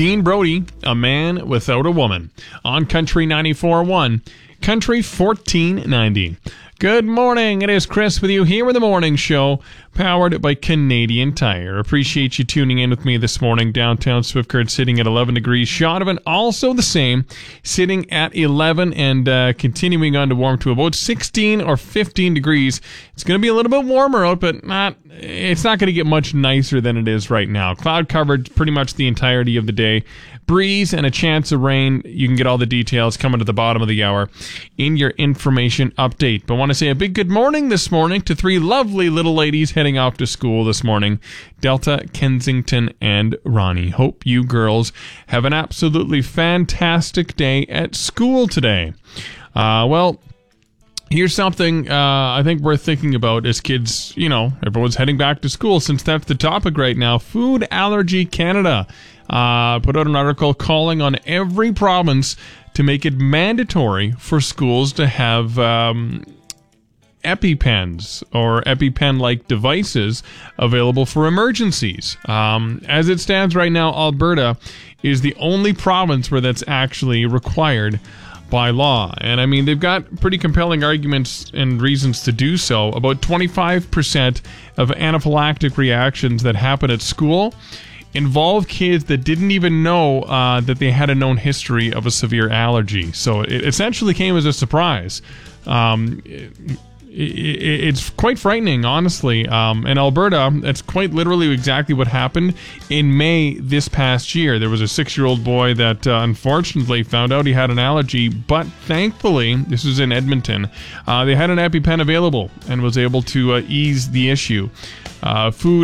Dean Brody, A Man Without a Woman, on Country 94.1, Country 1490. Good morning, it is Chris with you here with the morning show, powered by Canadian Tire. Appreciate you tuning in with me this morning. Downtown Swift Current sitting at 11 degrees. Shaunavon also the same, sitting at 11 and continuing on to warm to about 16 or 15 degrees. It's going to be a little bit warmer out, but it's not going to get much nicer than it is right now. Cloud coverage pretty much the entirety of the day. Breeze and a chance of rain. You can get all the details coming at the bottom of the hour in your information update. But I want to say a big good morning this morning to three lovely little ladies heading off to school this morning. Delta, Kensington, and Ronnie. Hope you girls have an absolutely fantastic day at school today. Here's something I think worth thinking about as kids, everyone's heading back to school since that's the topic right now. Food Allergy Canada put out an article calling on every province to make it mandatory for schools to have EpiPens or EpiPen-like devices available for emergencies. As it stands right now, Alberta is the only province where that's actually required by law. And I mean, they've got pretty compelling arguments and reasons to do so. About 25% of anaphylactic reactions that happen at school involve kids that didn't even know that they had a known history of a severe allergy. So it essentially came as a surprise. It's quite frightening, honestly. In Alberta, that's quite literally exactly what happened. In May this past year, there was a 6-year-old boy that unfortunately found out he had an allergy, but thankfully, this was in Edmonton, they had an EpiPen available and was able to ease the issue. Food